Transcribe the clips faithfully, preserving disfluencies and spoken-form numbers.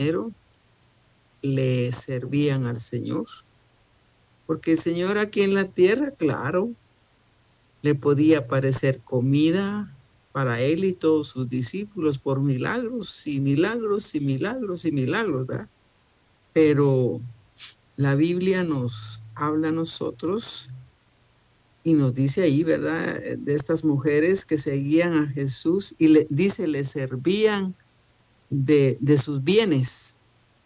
dinero le servían al Señor. Porque el Señor aquí en la tierra, claro, le podía aparecer comida para él y todos sus discípulos por milagros y milagros y milagros y milagros, ¿verdad? Pero la Biblia nos habla a nosotros y nos dice ahí, ¿verdad? De estas mujeres que seguían a Jesús y le dice, le servían de, de sus bienes.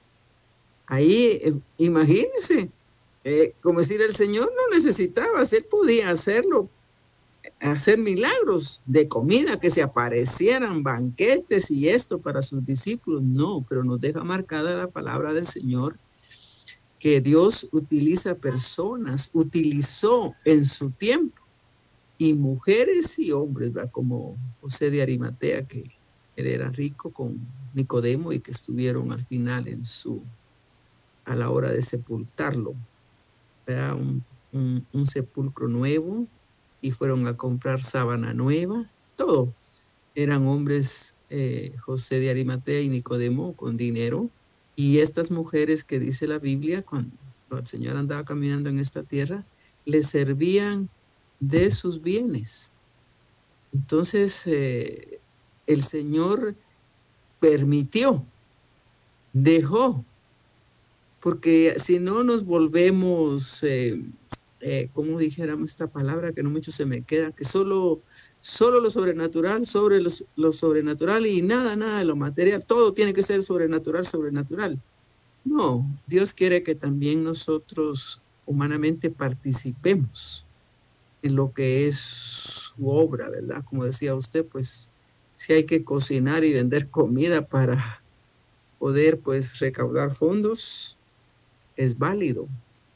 Ahí, eh, imagínense, eh, como decir, el Señor no necesitaba, él podía hacerlo, hacer milagros de comida, que se aparecieran banquetes y esto para sus discípulos. No, pero nos deja marcada la palabra del Señor que Dios utiliza personas, utilizó en su tiempo, y mujeres y hombres, ¿verdad? Como José de Arimatea, que él era rico, con Nicodemo, y que estuvieron al final en su, a la hora de sepultarlo, ¿verdad? Un, un, un sepulcro nuevo, y fueron a comprar sábana nueva, todo. Eran hombres, eh, José de Arimatea y Nicodemo, con dinero. Y estas mujeres que dice la Biblia, cuando el Señor andaba caminando en esta tierra, le servían de sus bienes. Entonces, eh, el Señor permitió, dejó, porque si no nos volvemos, eh, eh, ¿cómo dijéramos esta palabra? Que no mucho se me queda, que solo, solo lo sobrenatural, sobre lo, lo sobrenatural y nada, nada de lo material, todo tiene que ser sobrenatural, sobrenatural. No, Dios quiere que también nosotros humanamente participemos en lo que es su obra, ¿verdad? Como decía usted, pues si hay que cocinar y vender comida para poder pues recaudar fondos, es válido.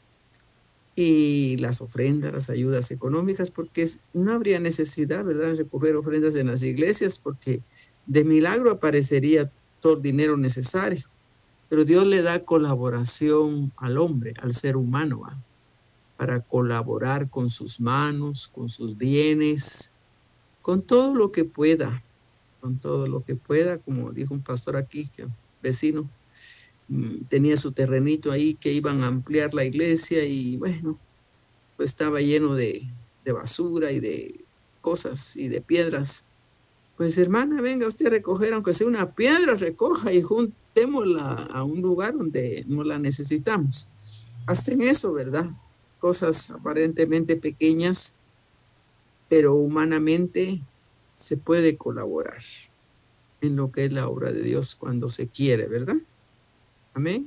Y las ofrendas, las ayudas económicas, porque no habría necesidad, ¿verdad?, de recoger ofrendas en las iglesias, porque de milagro aparecería todo el dinero necesario. Pero Dios le da colaboración al hombre, al ser humano, ¿va?, para colaborar con sus manos, con sus bienes, con todo lo que pueda, con todo lo que pueda, como dijo un pastor aquí, que vecino, tenía su terrenito ahí que iban a ampliar la iglesia y bueno, pues estaba lleno de, de basura y de cosas y de piedras. Pues hermana, venga usted a recoger, aunque sea una piedra, recoja y juntémosla a un lugar donde no la necesitamos. Hasta en eso, ¿verdad? Cosas aparentemente pequeñas, pero humanamente se puede colaborar en lo que es la obra de Dios cuando se quiere, ¿verdad? Amén.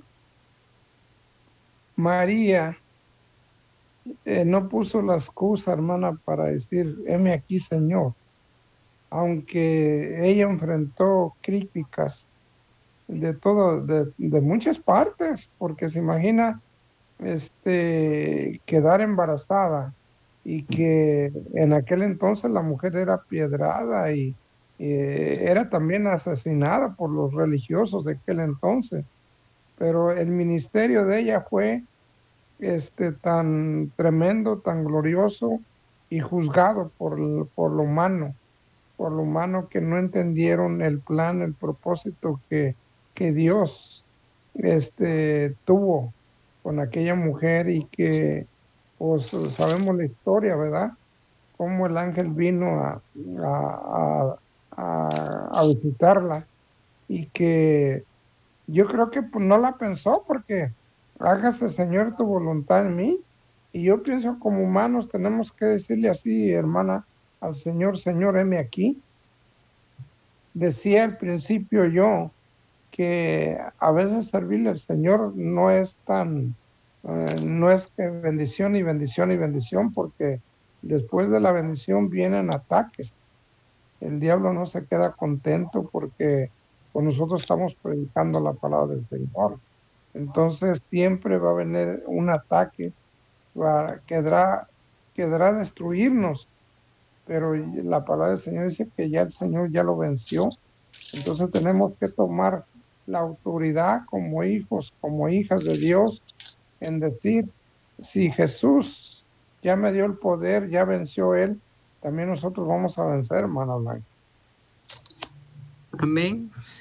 María eh, no puso la excusa, hermana, para decir, heme aquí, Señor. Aunque ella enfrentó críticas de todo, de, de muchas partes, porque se imagina este, quedar embarazada y que en aquel entonces la mujer era piedrada y eh, era también asesinada por los religiosos de aquel entonces. Pero el ministerio de ella fue este, tan tremendo, tan glorioso y juzgado por, por lo humano, por lo humano que no entendieron el plan, el propósito que, que Dios este, tuvo con aquella mujer y que pues sabemos la historia, ¿verdad? Cómo el ángel vino a, a, a, a visitarla y que yo creo que pues, no la pensó porque hágase, Señor, tu voluntad en mí. Y yo pienso como humanos tenemos que decirle así, hermana, al Señor, Señor, heme aquí. Decía al principio yo que a veces servirle al Señor no es tan, eh, no es que bendición y bendición y bendición, porque después de la bendición vienen ataques. El diablo no se queda contento porque pues, nosotros estamos predicando la palabra del Señor. Entonces siempre va a venir un ataque, va, quedará, quedará destruirnos, pero la palabra del Señor dice que ya el Señor ya lo venció. Entonces tenemos que tomar la autoridad como hijos, como hijas de Dios, en decir, si Jesús ya me dio el poder, ya venció Él, también nosotros vamos a vencer, hermana Blanca. Amén, sí.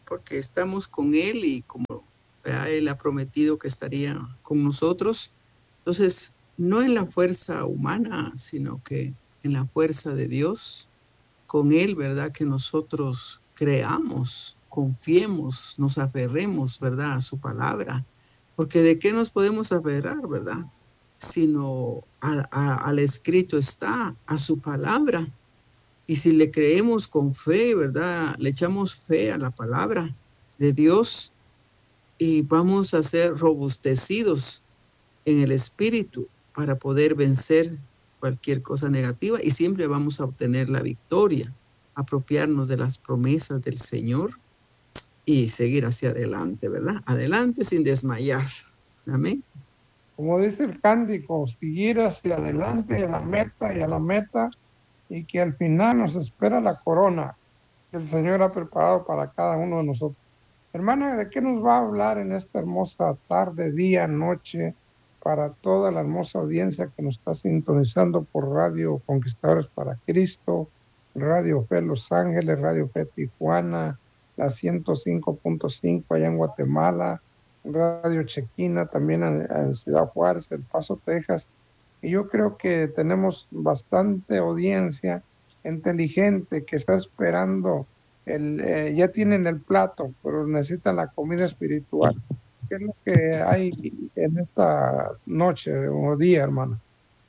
porque estamos con Él y como ¿verdad? Él ha prometido que estaría con nosotros. Entonces, no en la fuerza humana, sino que en la fuerza de Dios, con Él, ¿verdad? Que nosotros creamos, confiemos, nos aferremos, ¿verdad? A su palabra. Porque ¿de qué nos podemos aferrar, verdad? Sino a, a, al escrito está, a su palabra. Y si le creemos con fe, ¿verdad? Le echamos fe a la palabra de Dios y vamos a ser robustecidos en el espíritu para poder vencer cualquier cosa negativa y siempre vamos a obtener la victoria, apropiarnos de las promesas del Señor y seguir hacia adelante, ¿verdad? Adelante sin desmayar. Amén. Como dice el cántico, seguir hacia adelante a la meta y a la meta, y que al final nos espera la corona que el Señor ha preparado para cada uno de nosotros. Hermana, ¿de qué nos va a hablar en esta hermosa tarde, día, noche, para toda la hermosa audiencia que nos está sintonizando por Radio Conquistadores para Cristo, Radio Fe Los Ángeles, Radio Fe Tijuana, la ciento cinco punto cinco allá en Guatemala, Radio Chequina también en, en Ciudad Juárez, El Paso, Texas? Y yo creo que tenemos bastante audiencia inteligente que está esperando, el, eh, ya tienen el plato, pero necesitan la comida espiritual. ¿Qué es lo que hay en esta noche o día, hermano?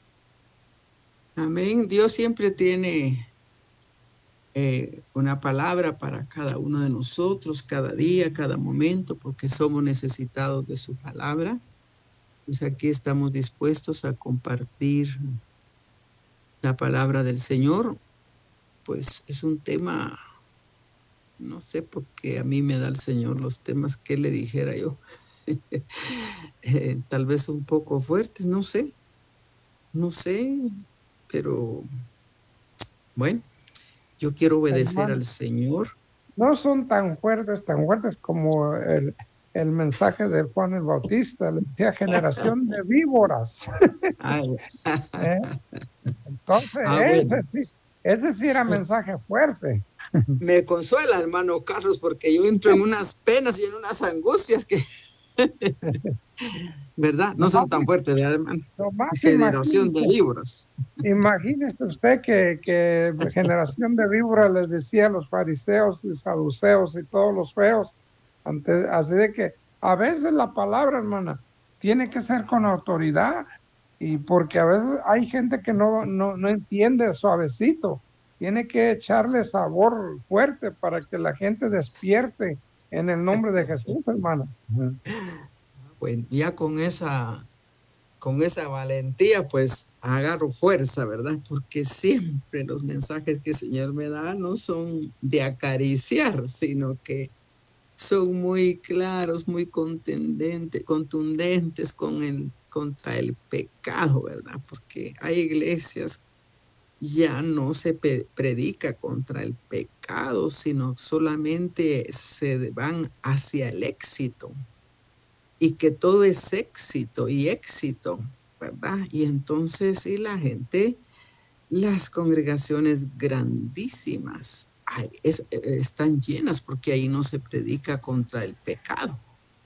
Amén. Dios siempre tiene eh, una palabra para cada uno de nosotros, cada día, cada momento, porque somos necesitados de su palabra. Pues aquí estamos dispuestos a compartir la palabra del Señor. Pues es un tema, no sé por qué a mí me da el Señor los temas que le dijera yo. eh, tal vez un poco fuertes, no sé, no sé, pero bueno, yo quiero obedecer Hermano, al Señor. no son tan fuertes, tan fuertes como el, el mensaje de Juan el Bautista, le decía generación de víboras. ¿Eh? Entonces, Ah, ese, bueno. sí, ese sí era mensaje fuerte. Me consuela, hermano Carlos, porque yo entro en unas penas y en unas angustias que, ¿verdad? No son tan fuertes, ¿verdad, hermano? Generación de víboras. Imagínese usted que, que generación de víboras les decía a los fariseos y saduceos y todos los feos. Antes, así de que a veces la palabra, hermana, tiene que ser con autoridad, y porque a veces hay gente que no, no, no entiende suavecito. Tiene que echarle sabor fuerte para que la gente despierte en el nombre de Jesús, hermano. Bueno, ya con esa, con esa valentía, pues agarro fuerza, ¿verdad? Porque siempre los mensajes que el Señor me da no son de acariciar, sino que son muy claros, muy contundentes, contundentes con el, contra el pecado, ¿verdad? Porque hay iglesias ya no se predica contra el pecado, sino solamente se van hacia el éxito. Y que todo es éxito y éxito, ¿verdad? Y entonces, sí, la gente, las congregaciones grandísimas ay, es, están llenas porque ahí no se predica contra el pecado.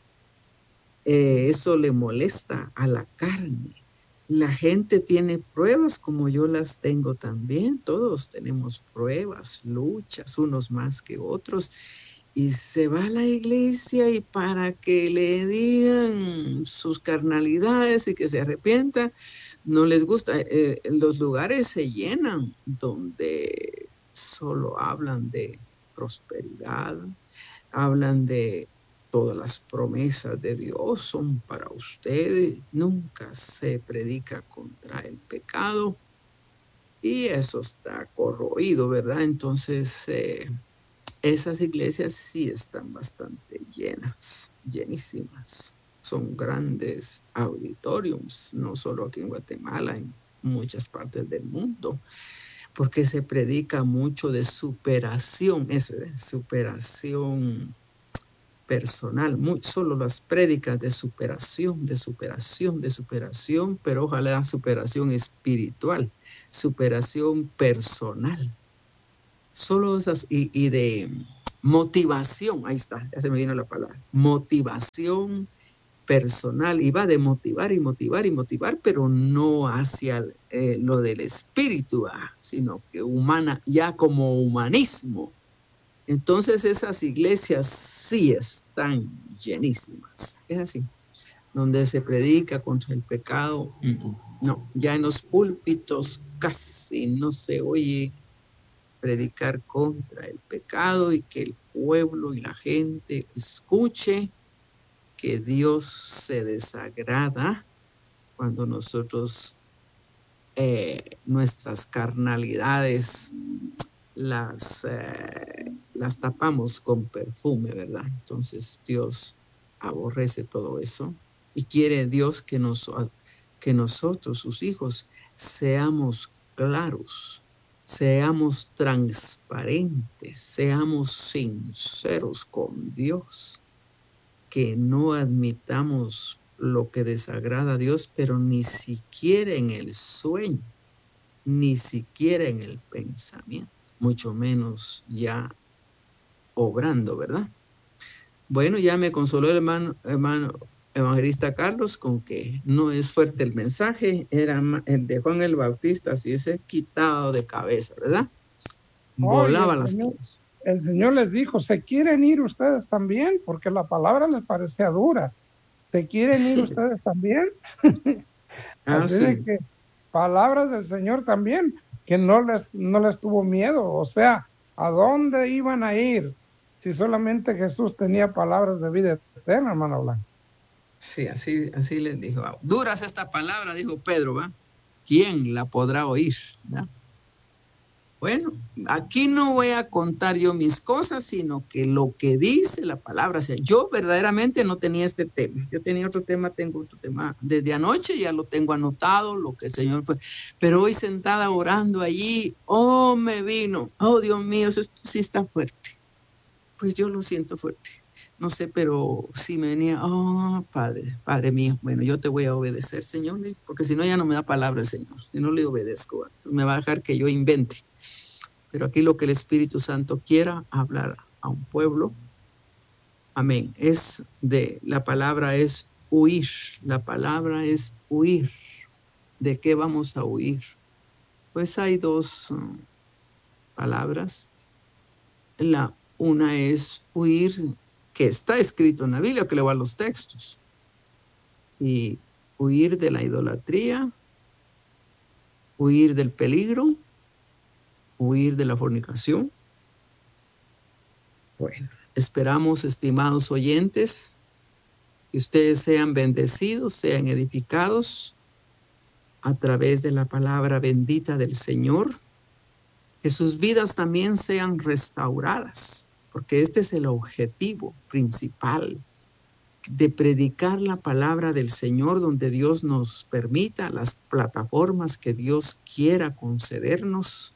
Eh, eso le molesta a la carne. La gente tiene pruebas como yo las tengo también. Todos tenemos pruebas, luchas, unos más que otros. Y se va a la iglesia y para que le digan sus carnalidades y que se arrepienta, no les gusta. Eh, los lugares se llenan donde solo hablan de prosperidad, hablan de todas las promesas de Dios son para ustedes, nunca se predica contra el pecado y eso está corroído, ¿verdad? Entonces, eh, esas iglesias sí están bastante llenas, llenísimas. Son grandes auditoriums, no solo aquí en Guatemala, en muchas partes del mundo, porque se predica mucho de superación, eso de superación personal, muy, solo las prédicas de superación, de superación, de superación, pero ojalá superación espiritual, superación personal. Solo esas, y, y de motivación, ahí está, ya se me vino la palabra, motivación personal, y va de motivar y motivar y motivar, pero no hacia eh, lo del espíritu, ah, sino que humana, ya como humanismo. Entonces esas iglesias sí están llenísimas, es así, donde se predica contra el pecado. No, ya en los púlpitos casi no se oye predicar contra el pecado, y que el pueblo y la gente escuche que Dios se desagrada cuando nosotros eh, nuestras carnalidades las, eh, las tapamos con perfume, ¿verdad? Entonces Dios aborrece todo eso y quiere Dios que, nos, que nosotros, sus hijos, seamos claros, seamos transparentes, seamos sinceros con Dios, que no admitamos lo que desagrada a Dios, pero ni siquiera en el sueño, ni siquiera en el pensamiento, mucho menos ya obrando, ¿verdad? Bueno, ya me consoló el hermano, hermano evangelista Carlos con que no es fuerte el mensaje, era el de Juan el Bautista, así ese quitado de cabeza, ¿verdad? Volaba las cabezas. El Señor les dijo, ¿se quieren ir ustedes también? Porque la palabra les parecía dura. ¿Se quieren ir ustedes también? Ah, Así sí. de que palabras del Señor también, que no les, no les tuvo miedo. O sea, ¿a dónde iban a ir si solamente Jesús tenía palabras de vida eterna, hermano Blanco? Sí, así, así les dijo. Dura es esta palabra, dijo Pedro, ¿va? ¿Quién la podrá oír? ¿Va? Bueno, aquí no voy a contar yo mis cosas, sino que lo que dice la palabra. O sea, yo verdaderamente no tenía este tema. Yo tenía otro tema, tengo otro tema. Desde anoche ya lo tengo anotado, lo que el Señor fue. Pero hoy sentada orando allí, oh, me vino. Oh, Dios mío, eso sí está fuerte. Pues yo lo siento fuerte. No sé, pero sí me venía, oh, Padre, Padre mío, bueno, yo te voy a obedecer, Señor, porque si no ya no me da palabra el Señor, si no le obedezco, entonces me va a dejar que yo invente. Pero aquí lo que el Espíritu Santo quiera hablar a un pueblo, amén, es de, la palabra es huir, la palabra es huir. ¿De qué vamos a huir? Pues hay dos um, palabras. La una es huir, que está escrito en la Biblia, que le va a los textos, y huir de la idolatría, huir del peligro, huir de la fornicación. Bueno, esperamos, estimados oyentes, que ustedes sean bendecidos, sean edificados a través de la palabra bendita del Señor, que sus vidas también sean restauradas, porque este es el objetivo principal de predicar la palabra del Señor, donde Dios nos permita, las plataformas que Dios quiera concedernos,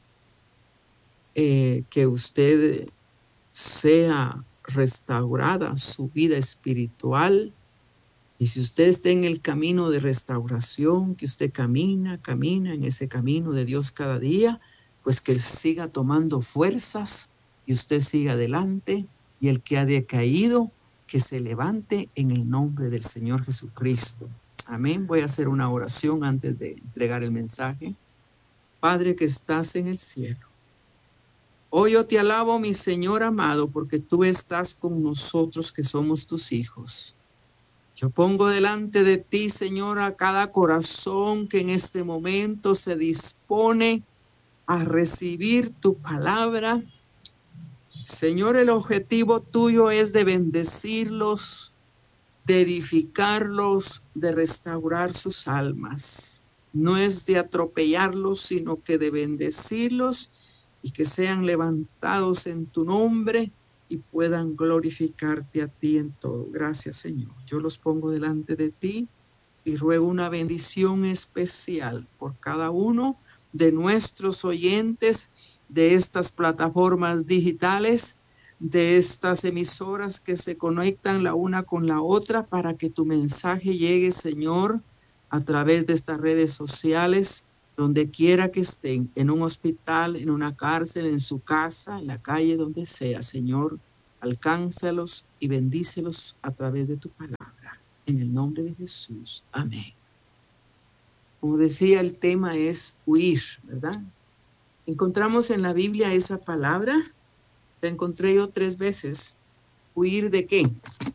eh, que usted sea restaurada su vida espiritual. Y si usted está en el camino de restauración, que usted camina, camina en ese camino de Dios cada día, pues que siga tomando fuerzas y usted siga adelante, y el que ha decaído, que se levante en el nombre del Señor Jesucristo. Amén. Voy a hacer una oración antes de entregar el mensaje. Padre que estás en el cielo, hoy yo te alabo, mi Señor amado, porque tú estás con nosotros que somos tus hijos. Yo pongo delante de ti, Señor, a cada corazón que en este momento se dispone a recibir tu palabra. Señor, el objetivo tuyo es de bendecirlos, de edificarlos, de restaurar sus almas. No es de atropellarlos, sino que de bendecirlos y que sean levantados en tu nombre y puedan glorificarte a ti en todo. Gracias, Señor. Yo los pongo delante de ti y ruego una bendición especial por cada uno de nuestros oyentes de estas plataformas digitales, de estas emisoras que se conectan la una con la otra, para que tu mensaje llegue, Señor, a través de estas redes sociales, donde quiera que estén, en un hospital, en una cárcel, en su casa, en la calle, donde sea, Señor. Alcánzalos y bendícelos a través de tu palabra. En el nombre de Jesús. Amén. Como decía, el tema es huir, ¿verdad? Encontramos en la Biblia esa palabra. La encontré yo tres veces. ¿Huir de qué?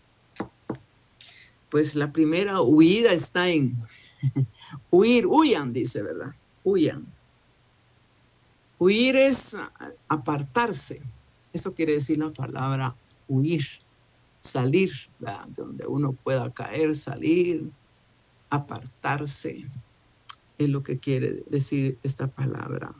Pues la primera huida está en huir, huyan, dice, ¿verdad? Huyan. Huir es apartarse. Eso quiere decir la palabra huir, salir, ¿verdad? De donde uno pueda caer, salir, apartarse. Es lo que quiere decir esta palabra.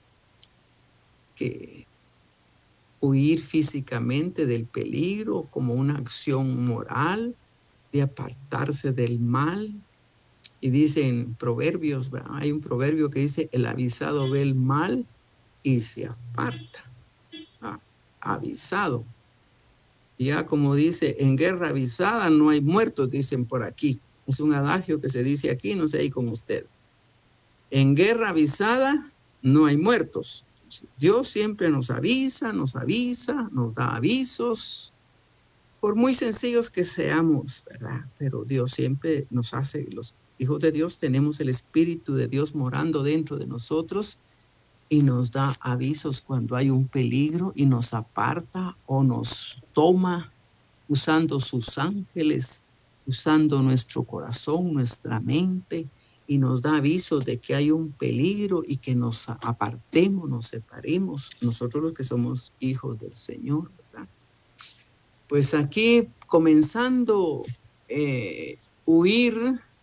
Que huir físicamente del peligro como una acción moral, de apartarse del mal. Y dice en Proverbios, ¿verdad? Hay un proverbio que dice, el avisado ve el mal y se aparta. Ah, avisado. Ya como dice, en guerra avisada no hay muertos, dicen por aquí. Es un adagio que se dice aquí, no sé ahí con usted. En guerra avisada no hay muertos. Dios siempre nos avisa, nos avisa, nos da avisos, por muy sencillos que seamos, ¿verdad? Pero Dios siempre nos hace, los hijos de Dios tenemos el Espíritu de Dios morando dentro de nosotros y nos da avisos cuando hay un peligro y nos aparta o nos toma usando sus ángeles, usando nuestro corazón, nuestra mente, y nos da avisos de que hay un peligro y que nos apartemos, nos separemos, nosotros los que somos hijos del Señor, ¿verdad? Pues aquí comenzando, eh, huir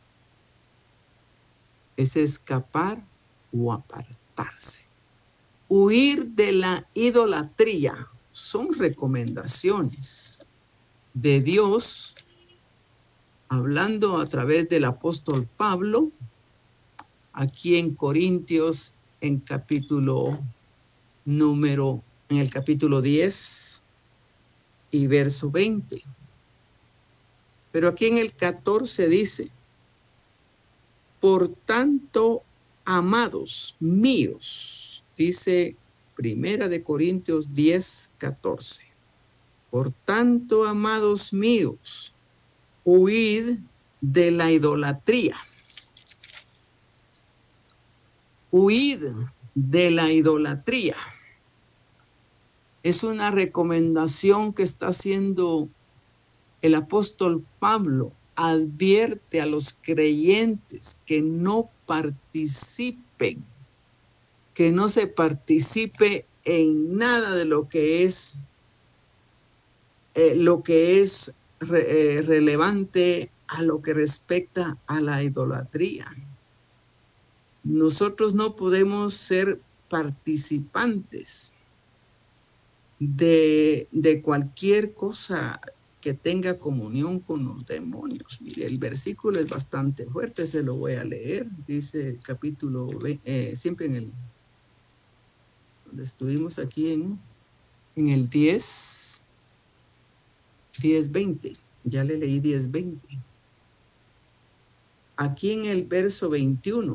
es escapar o apartarse. Huir de la idolatría son recomendaciones de Dios, hablando a través del apóstol Pablo, aquí en Corintios, en capítulo número, en el capítulo diez y verso veinte. Pero aquí en el catorce dice, por tanto, amados míos, dice Primera de Corintios diez, catorce. Por tanto, amados míos, huid de la idolatría. Huid de la idolatría. Es una recomendación que está haciendo el apóstol Pablo. Advierte a los creyentes que no participen, que no se participe en nada de lo que es, eh, lo que es re, eh, relevante a lo que respecta a la idolatría. Nosotros no podemos ser participantes de, de cualquier cosa que tenga comunión con los demonios. Mire, el versículo es bastante fuerte, se lo voy a leer. Dice el capítulo, eh, siempre en el, donde estuvimos aquí en, en el diez, diez, veinte. Ya le leí diez, veinte. Aquí en el verso veintiuno.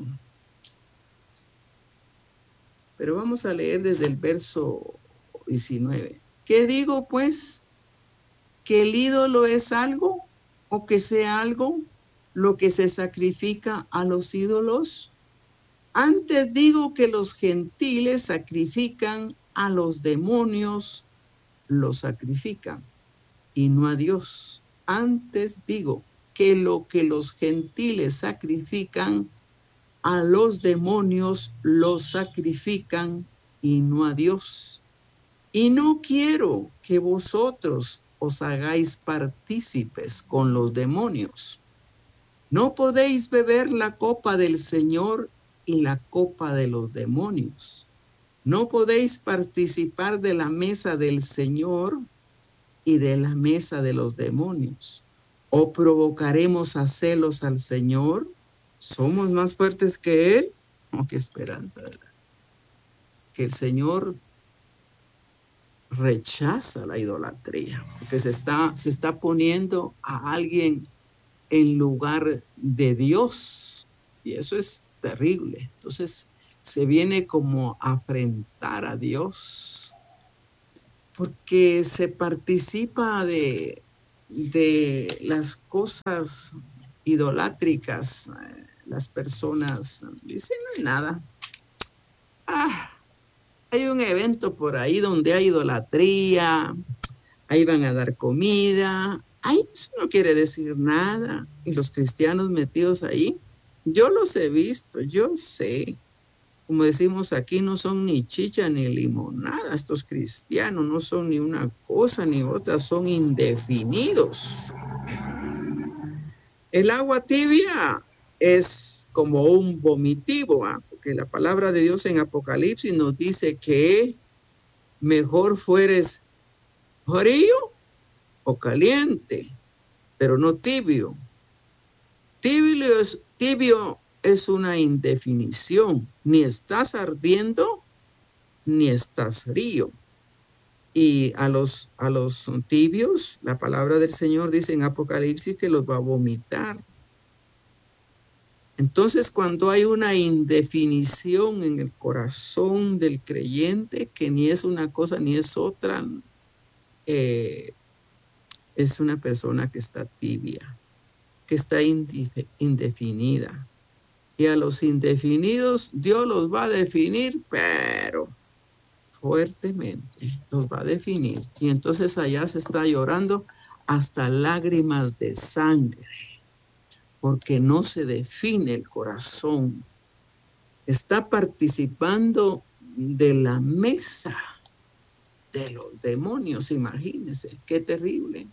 Pero vamos a leer desde el verso diecinueve. ¿Qué digo pues? ¿Que el ídolo es algo o que sea algo lo que se sacrifica a los ídolos? Antes digo que los gentiles sacrifican a los demonios, los sacrifican y no a Dios. Antes digo que lo que los gentiles sacrifican a los demonios, los sacrifican y no a Dios. Y no quiero que vosotros os hagáis partícipes con los demonios. No podéis beber la copa del Señor y la copa de los demonios. No podéis participar de la mesa del Señor y de la mesa de los demonios. ¿O provocaremos a celos al Señor? ¿Somos más fuertes que Él? Oh, qué esperanza, ¿verdad? Que el Señor rechaza la idolatría, porque se está, se está poniendo a alguien en lugar de Dios, y eso es terrible. Entonces se viene como a afrentar a Dios. porque se participa de, de las cosas idolátricas. Las personas dicen, no hay nada. Ah, hay un evento por ahí donde hay idolatría, ahí van a dar comida. Ay, eso no quiere decir nada. Y los cristianos metidos ahí, yo los he visto, yo sé. Como decimos aquí, no son ni chicha ni limonada. Estos cristianos no son ni una cosa ni otra, son indefinidos. El agua tibia es como un vomitivo, ¿eh? Porque la palabra de Dios en Apocalipsis nos dice que mejor fueres frío o caliente, pero no tibio. Tibio es, tibio es una indefinición. Ni estás ardiendo, ni estás frío. Y a los, a los tibios, la palabra del Señor dice en Apocalipsis que los va a vomitar. Entonces, cuando hay una indefinición en el corazón del creyente, que ni es una cosa ni es otra, eh, es una persona que está tibia, que está indefinida. Y a los indefinidos Dios los va a definir, pero fuertemente los va a definir. Y entonces allá se está llorando hasta lágrimas de sangre, porque no se define el corazón. Está participando de la mesa de los demonios, imagínense, qué terrible.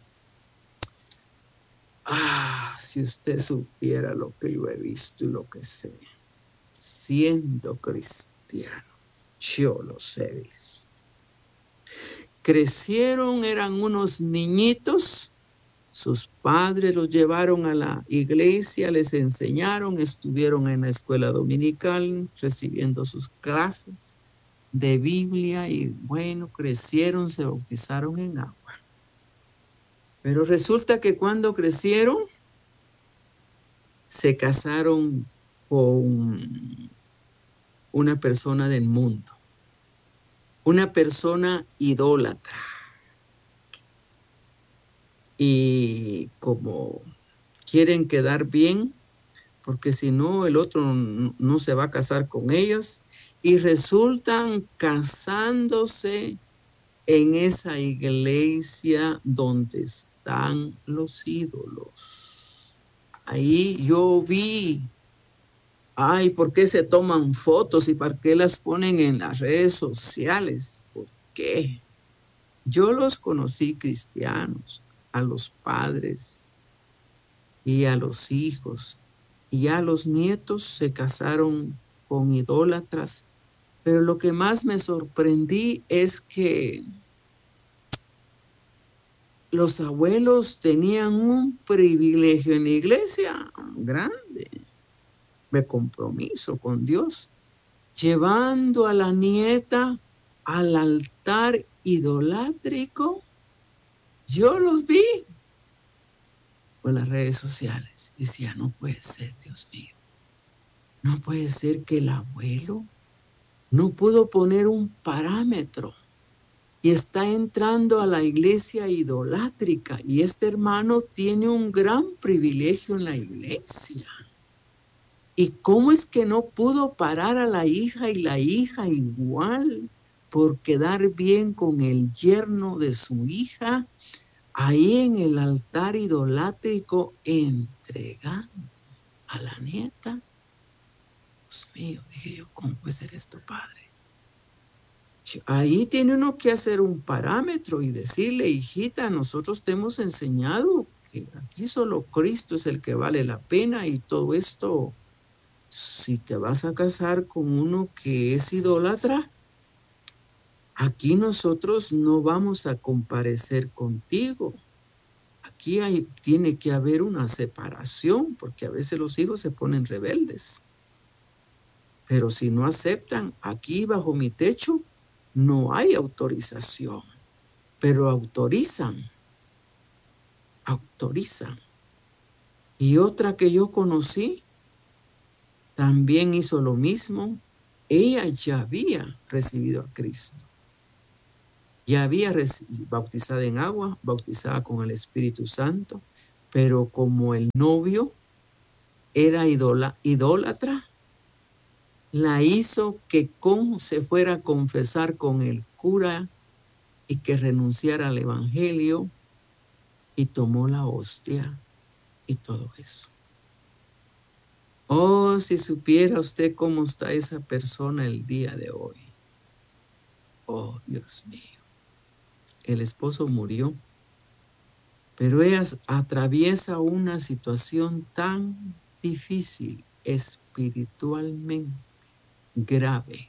Ah, si usted supiera lo que yo he visto y lo que sé, siendo cristiano, yo los he visto. Crecieron, eran unos niñitos, sus padres los llevaron a la iglesia, les enseñaron, estuvieron en la escuela dominical recibiendo sus clases de Biblia y bueno, crecieron, se bautizaron en agua. Pero resulta que cuando crecieron, se casaron con una persona del mundo, una persona idólatra. Y como quieren quedar bien, porque si no, el otro no, no se va a casar con ellas, y resultan casándose en esa iglesia donde están los ídolos. Ahí yo vi, ay, ¿por qué se toman fotos y por qué las ponen en las redes sociales? ¿Por qué? Yo los conocí cristianos, a los padres y a los hijos, y ya los nietos se casaron con idólatras. Pero lo que más me sorprendí es que los abuelos tenían un privilegio en la iglesia grande, de compromiso con Dios, llevando a la nieta al altar idolátrico. Yo los vi por las redes sociales. Decía, no puede ser, Dios mío. No puede ser que el abuelo no pudo poner un parámetro y está entrando a la iglesia idolátrica. Y este hermano tiene un gran privilegio en la iglesia. ¿Y cómo es que no pudo parar a la hija y la hija igual por quedar bien con el yerno de su hija? Ahí en el altar idolátrico entregando a la nieta. Dios mío, dije yo, ¿cómo puede ser esto, Padre? Ahí tiene uno que hacer un parámetro y decirle, hijita, nosotros te hemos enseñado que aquí solo Cristo es el que vale la pena y todo esto, si te vas a casar con uno que es idólatra, aquí nosotros no vamos a comparecer contigo. Aquí hay, tiene que haber una separación, porque a veces los hijos se ponen rebeldes. Pero si no aceptan, aquí bajo mi techo no hay autorización, pero autorizan, autorizan. Y otra que yo conocí también hizo lo mismo. Ella ya había recibido a Cristo. Ya había bautizada en agua, bautizada con el Espíritu Santo, pero como el novio era idólatra, la hizo que con se fuera a confesar con el cura y que renunciara al evangelio y tomó la hostia y todo eso. Oh, si supiera usted cómo está esa persona el día de hoy. Oh, Dios mío. El esposo murió, pero ella atraviesa una situación tan difícil espiritualmente grave,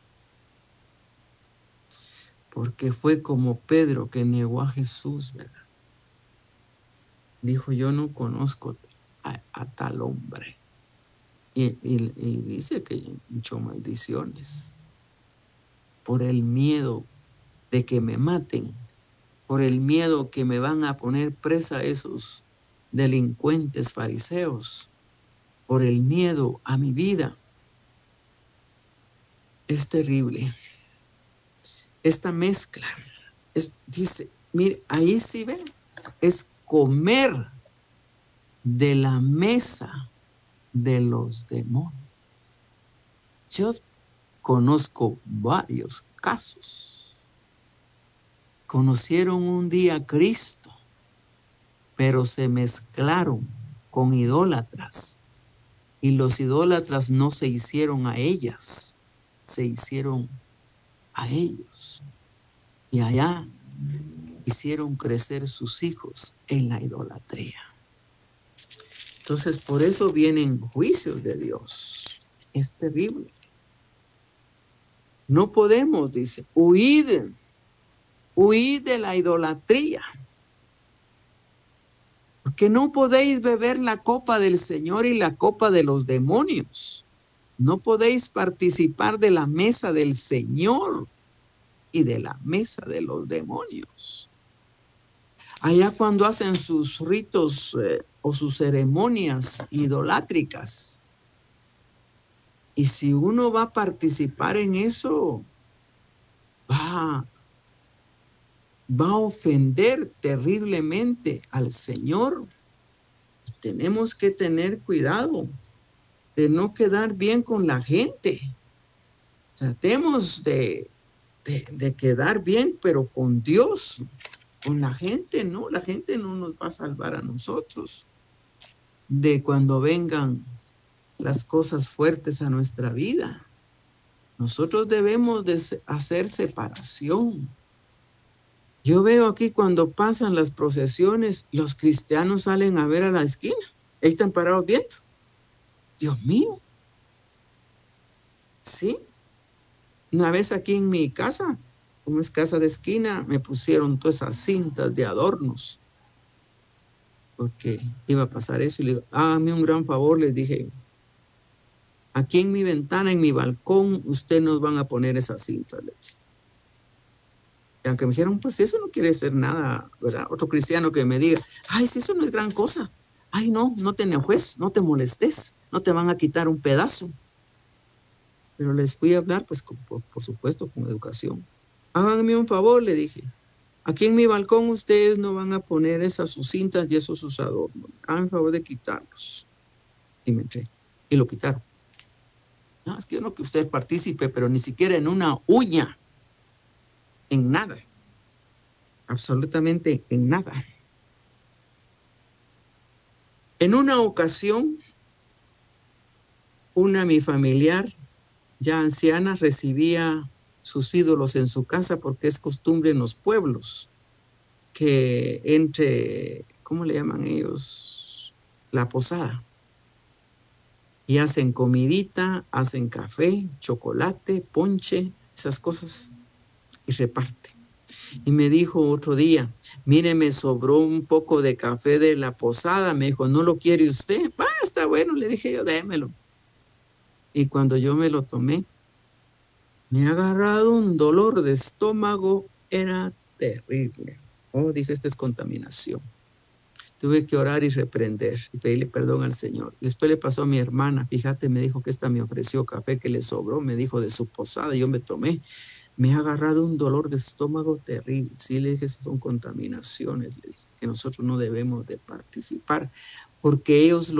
porque fue como Pedro que negó a Jesús, ¿verdad? Dijo, yo no conozco a, a tal hombre. Y, y, y dice que echó maldiciones por el miedo de que me maten, por el miedo que me van a poner presa esos delincuentes fariseos, por el miedo a mi vida. Es terrible. Esta mezcla, es, dice, mire, ahí sí ven, es comer de la mesa de los demonios. Yo conozco varios casos. Conocieron un día a Cristo, pero se mezclaron con idólatras. Y los idólatras no se hicieron a ellas, se hicieron a ellos. Y allá hicieron crecer sus hijos en la idolatría. Entonces, por eso vienen juicios de Dios. Es terrible. No podemos, dice, huid, huid de la idolatría. Porque no podéis beber la copa del Señor y la copa de los demonios. No podéis participar de la mesa del Señor y de la mesa de los demonios. Allá cuando hacen sus ritos eh, o sus ceremonias idolátricas, y si uno va a participar en eso, va, va a ofender terriblemente al Señor. Tenemos que tener cuidado de no quedar bien con la gente. Tratemos de, de, de quedar bien, pero con Dios. Con la gente no, la gente no nos va a salvar a nosotros de cuando vengan las cosas fuertes a nuestra vida. Nosotros debemos de hacer separación. Yo veo aquí cuando pasan las procesiones, los cristianos salen a ver a la esquina. Ahí están parados viendo. Dios mío. Sí. Una vez aquí en mi casa, como es casa de esquina, me pusieron todas esas cintas de adornos. Porque iba a pasar eso y le digo, hágame un gran favor, les dije, aquí en mi ventana, en mi balcón, usted nos van a poner esas cintas, les dije. Y aunque me dijeron, pues eso no quiere ser nada, ¿verdad? Otro cristiano que me diga, ay, si eso no es gran cosa. Ay, no, no te enojes, no te molestes, no te van a quitar un pedazo. Pero les fui a hablar, pues, por, por supuesto, con educación. Háganme un favor, le dije. Aquí en mi balcón ustedes no van a poner esas sus cintas y esos sus adornos. Hagan el favor de quitarlos. Y me entré. Y lo quitaron. No, es que yo no que usted participe, pero ni siquiera en una uña. En nada. Absolutamente en nada. En una ocasión, una mi familiar, ya anciana, recibía sus ídolos en su casa porque es costumbre en los pueblos que entre, ¿cómo le llaman ellos? La posada. Y hacen comidita, hacen café, chocolate, ponche, esas cosas, y reparte. Y me dijo otro día, mire, me sobró un poco de café de la posada. Me dijo, ¿no lo quiere usted? Ah, está bueno, le dije yo, démelo. Y cuando yo me lo tomé, me ha agarrado un dolor de estómago, era terrible. Oh, dije, esta es contaminación. Tuve que orar y reprender y pedirle perdón al Señor. Después le pasó a mi hermana, fíjate, me dijo que esta me ofreció café que le sobró, me dijo de su posada, yo me tomé. me ha agarrado un dolor de estómago terrible. Sí, le dije, esas son contaminaciones, le dije, que nosotros no debemos de participar, porque ellos lo